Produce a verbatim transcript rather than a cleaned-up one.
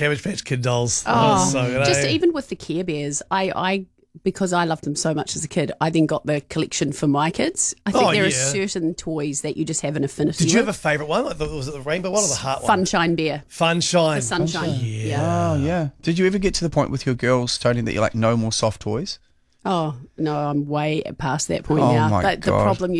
Cabbage Patch Kid dolls. Oh, so good, just eh? even with the Care Bears, I, I because I loved them so much as a kid, I then got the collection for my kids. I think Oh, there yeah. are certain toys that you just have an affinity Did you with. have a favourite one? Like the, was it the rainbow one or the heart one? Funshine Bear. Funshine. The Sunshine. Yeah. Oh, yeah. Did you ever get to the point with your girls, Tony, that you're like, no more soft toys? Oh, no, I'm way past that point Oh, now. my But the God. problem